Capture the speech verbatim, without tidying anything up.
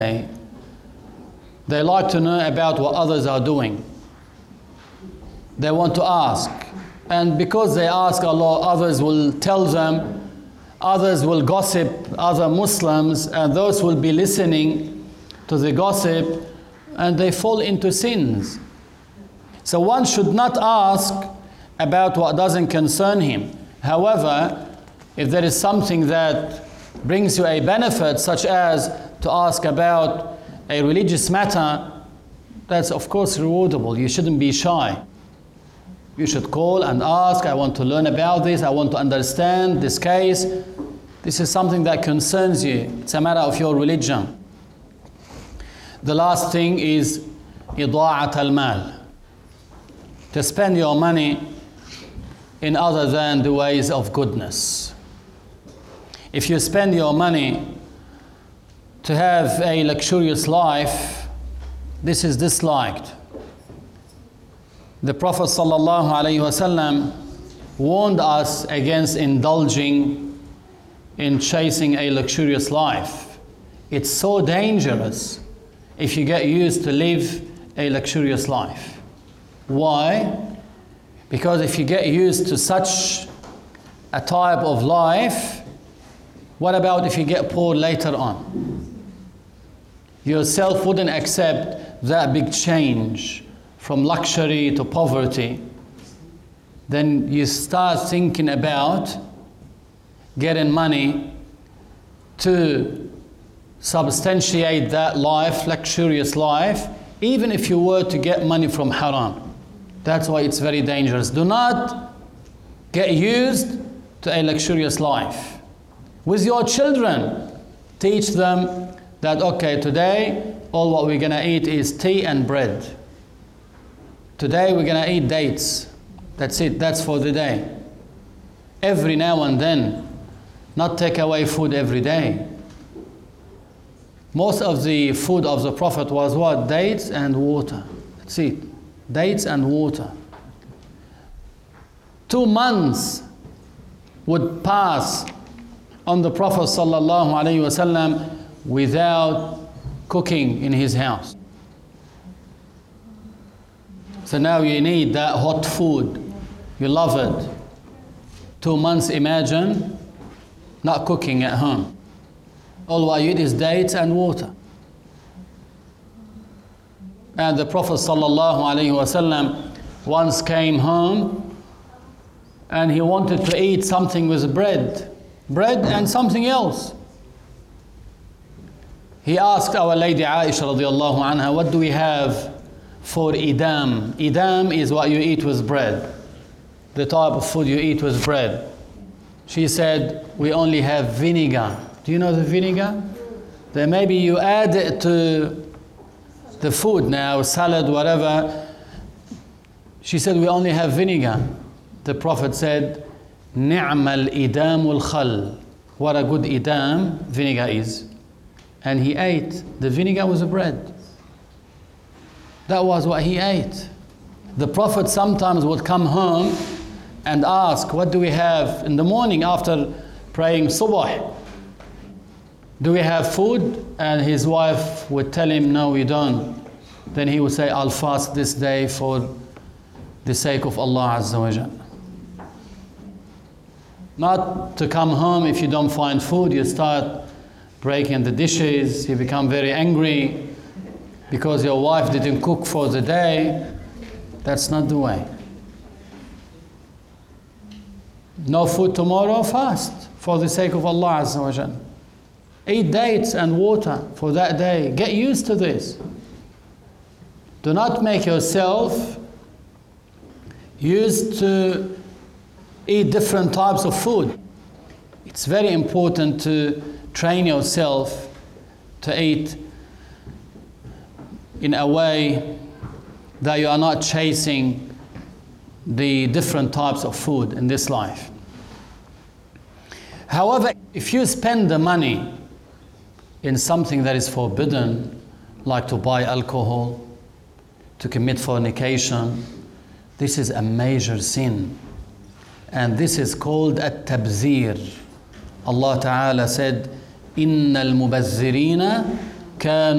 They like to know about what others are doing. They want to ask. And because they ask a lot, others will tell them, others will gossip other Muslims, and those will be listening to the gossip, and they fall into sins. So one should not ask about what doesn't concern him. However, if there is something that brings you a benefit, such as to ask about a religious matter, that's of course rewardable. You shouldn't be shy. You should call and ask, I want to learn about this, I want to understand this case. This is something that concerns you. It's a matter of your religion. The last thing is إضاعة المال. To spend your money in other than the ways of goodness. If you spend your money to have a luxurious life, this is disliked. The Prophet sallallahu alaihi wasallam warned us against indulging in chasing a luxurious life. It's so dangerous if you get used to live a luxurious life. Why? Because if you get used to such a type of life, what about if you get poor later on? Yourself wouldn't accept that big change from luxury to poverty. Then you start thinking about getting money to substantiate that life, luxurious life, even if you were to get money from haram. That's why it's very dangerous. Do not get used to a luxurious life. With your children, teach them that, okay, today, all what we're gonna eat is tea and bread. Today, we're gonna eat dates. That's it, that's for the day. Every now and then, not take away food every day. Most of the food of the Prophet was what? Dates and water. That's it. Dates and water. Two months would pass on the Prophet sallallahu alaihi wasallam without cooking in his house. So now you need that hot food. You love it. Two months, imagine, not cooking at home. All what you eat is dates and water. And the Prophet sallallahu alaihi wasallam once came home and he wanted to eat something with bread. Bread and something else. He asked our lady Aisha radiallahu anha, what do we have for idam? Idam is what you eat with bread. The type of food you eat with bread. She said, we only have vinegar. Do you know the vinegar? Then maybe you add it to the food now, salad, whatever. She said, we only have vinegar. The Prophet said, ni'mal idamul khal. What a good idam vinegar is. And he ate the vinegar with the bread. That was what he ate. The Prophet sometimes would come home and ask, what do we have in the morning after praying subh? Do we have food? And his wife would tell him, no, we don't. Then he would say, I'll fast this day for the sake of Allah Azza wa Jal. Not to come home if you don't find food, you start breaking the dishes, you become very angry because your wife didn't cook for the day. That's not the way. No food tomorrow, fast for the sake of Allah Azza wa Jal. Eat dates and water for that day. Get used to this. Do not make yourself used to eat different types of food. It's very important to train yourself to eat in a way that you are not chasing the different types of food in this life. However, if you spend the money in something that is forbidden, like to buy alcohol, to commit fornication, this is a major sin. And this is called at-tabzir. Allah Ta'ala said, إِنَّ الْمُبَذِّرِينَ كَانُوا